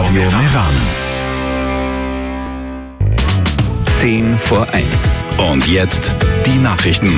Radio Meran. 10 vor 1. Und jetzt die Nachrichten.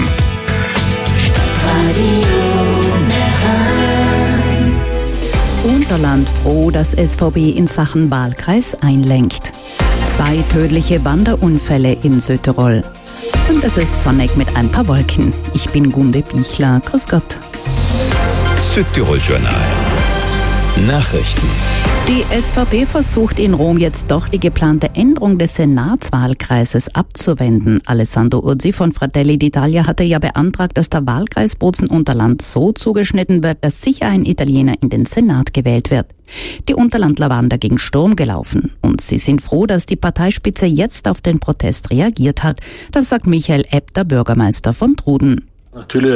Unterland froh, dass SVP in Sachen Wahlkreis einlenkt. 2 tödliche Wanderunfälle in Südtirol. Und es ist sonnig mit ein paar Wolken. Ich bin Gunde Bichler. Grüß Gott. Südtirol Journal. Nachrichten. Die SVP versucht in Rom jetzt doch die geplante Änderung des Senatswahlkreises abzuwenden. Alessandro Urzi von Fratelli d'Italia hatte ja beantragt, dass der Wahlkreis Bozen-Unterland so zugeschnitten wird, dass sicher ein Italiener in den Senat gewählt wird. Die Unterlandler waren dagegen Sturm gelaufen. Und sie sind froh, dass die Parteispitze jetzt auf den Protest reagiert hat. Das sagt Michael Epp, der Bürgermeister von Truden. Natürlich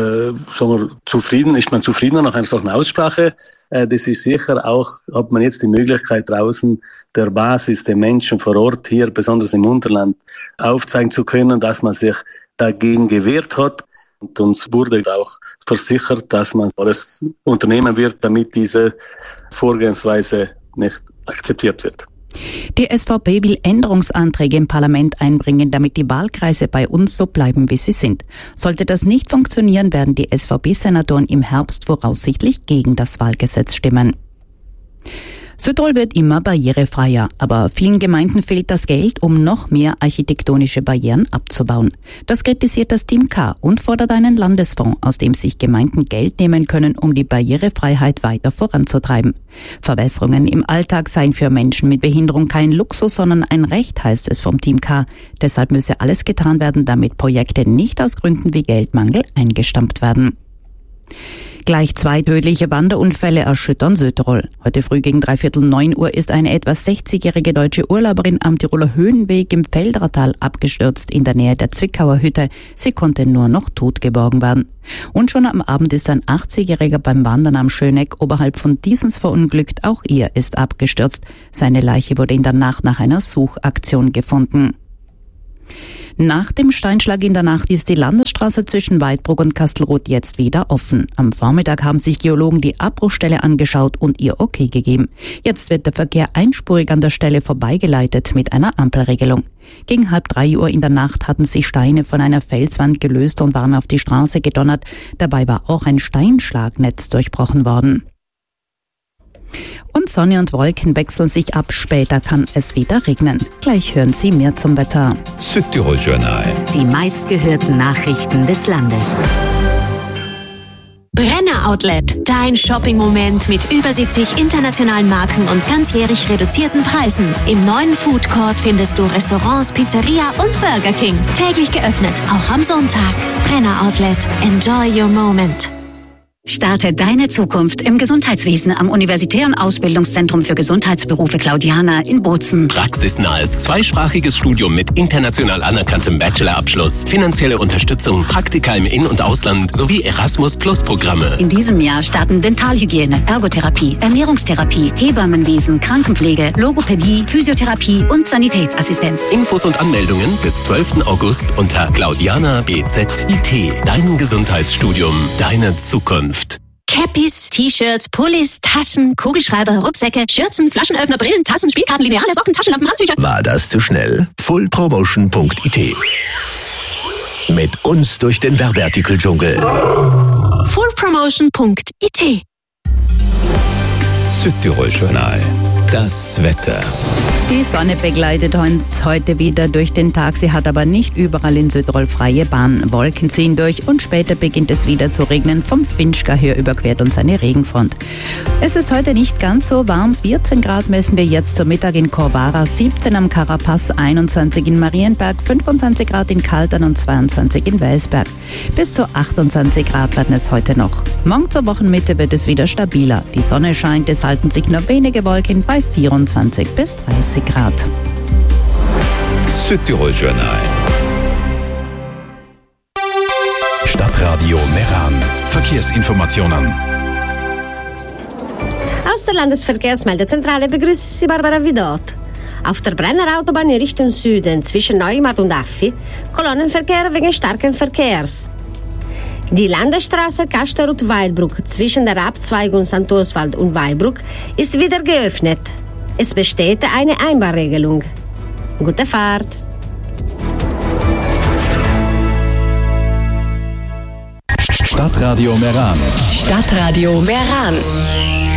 ist man zufriedener nach einer solchen Aussprache. Das ist sicher auch, hat man jetzt die Möglichkeit draußen der Basis, der Menschen vor Ort hier, besonders im Unterland, aufzeigen zu können, dass man sich dagegen gewehrt hat. Und uns wurde auch versichert, dass man alles unternehmen wird, damit diese Vorgehensweise nicht akzeptiert wird. Die SVP will Änderungsanträge im Parlament einbringen, damit die Wahlkreise bei uns so bleiben, wie sie sind. Sollte das nicht funktionieren, werden die SVP-Senatoren im Herbst voraussichtlich gegen das Wahlgesetz stimmen. Südtirol wird immer barrierefreier, aber vielen Gemeinden fehlt das Geld, um noch mehr architektonische Barrieren abzubauen. Das kritisiert das Team K und fordert einen Landesfonds, aus dem sich Gemeinden Geld nehmen können, um die Barrierefreiheit weiter voranzutreiben. Verbesserungen im Alltag seien für Menschen mit Behinderung kein Luxus, sondern ein Recht, heißt es vom Team K. Deshalb müsse alles getan werden, damit Projekte nicht aus Gründen wie Geldmangel eingestampft werden. Gleich 2 tödliche Wanderunfälle erschüttern Südtirol. Heute früh gegen 8:45 ist eine etwa 60-jährige deutsche Urlauberin am Tiroler Höhenweg im Feldertal abgestürzt in der Nähe der Zwickauer Hütte. Sie konnte nur noch tot geborgen werden. Und schon am Abend ist ein 80-Jähriger beim Wandern am Schöneck oberhalb von Diesens verunglückt. Auch er ist abgestürzt. Seine Leiche wurde in der Nacht nach einer Suchaktion gefunden. Nach dem Steinschlag in der Nacht ist die Landesstraße zwischen Weidbruck und Kastelruth jetzt wieder offen. Am Vormittag haben sich Geologen die Abbruchstelle angeschaut und ihr Okay gegeben. Jetzt wird der Verkehr einspurig an der Stelle vorbeigeleitet mit einer Ampelregelung. Gegen 2:30 in der Nacht hatten sich Steine von einer Felswand gelöst und waren auf die Straße gedonnert. Dabei war auch ein Steinschlagnetz durchbrochen worden. Und Sonne und Wolken wechseln sich ab. Später kann es wieder regnen. Gleich hören Sie mehr zum Wetter. Südtirol Journal. Die meistgehörten Nachrichten des Landes. Brenner Outlet, dein Shopping-Moment mit über 70 internationalen Marken und ganzjährig reduzierten Preisen. Im neuen Food Court findest du Restaurants, Pizzeria und Burger King. Täglich geöffnet, auch am Sonntag. Brenner Outlet, enjoy your moment. Starte deine Zukunft im Gesundheitswesen am Universitären Ausbildungszentrum für Gesundheitsberufe Claudiana in Bozen. Praxisnahes, zweisprachiges Studium mit international anerkanntem Bachelorabschluss, finanzielle Unterstützung, Praktika im In- und Ausland sowie Erasmus-Plus-Programme. In diesem Jahr starten Dentalhygiene, Ergotherapie, Ernährungstherapie, Hebammenwesen, Krankenpflege, Logopädie, Physiotherapie und Sanitätsassistenz. Infos und Anmeldungen bis 12. August unter Claudiana BZIT. Dein Gesundheitsstudium, deine Zukunft. Cappies, T-Shirts, Pullis, Taschen, Kugelschreiber, Rucksäcke, Schürzen, Flaschenöffner, Brillen, Tassen, Spielkarten, Lineale, Socken, Taschenlampen, Handtücher. War das zu schnell? Fullpromotion.it. Mit uns durch den Werbeartikeldschungel. Fullpromotion.it. Südtirol Journal. Das Wetter. Die Sonne begleitet uns heute wieder durch den Tag. Sie hat aber nicht überall in Südtirol freie Bahn. Wolken ziehen durch und später beginnt es wieder zu regnen. Vom Finchgau her überquert uns eine Regenfront. Es ist heute nicht ganz so warm. 14 Grad messen wir jetzt zum Mittag in Corvara, 17 am Karapaz, 21 in Marienberg, 25 Grad in Kaltern und 22 in Weisberg. Bis zu 28 Grad werden es heute noch. Morgen zur Wochenmitte wird es wieder stabiler. Die Sonne scheint, es halten sich nur wenige Wolken bei 24 bis 30 Grad. Südtirol Journal. Stadtradio Meran. Verkehrsinformationen. Aus der Landesverkehrsmeldezentrale begrüßt Sie Barbara Vidot. Auf der Brenner Autobahn in Richtung Süden zwischen Neumarkt und Affi Kolonnenverkehr wegen starken Verkehrs. Die Landesstraße Kasterut-Weilbruck zwischen der Abzweigung St. Oswald und Weilbruck ist wieder geöffnet. Es besteht eine Einbahnregelung. Gute Fahrt! Stadtradio Meran. Stadtradio Meran.